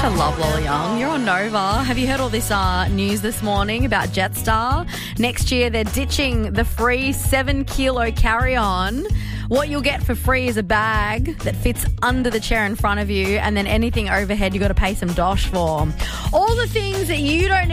I love Lola Young. You're on Nova. Have you heard all this news this morning about Jetstar? Next year, they're ditching the free 7-kilo carry-on. What you'll get for free is a bag that fits under the chair in front of you, and then anything overhead you got to pay some dosh for. All the things that you don't need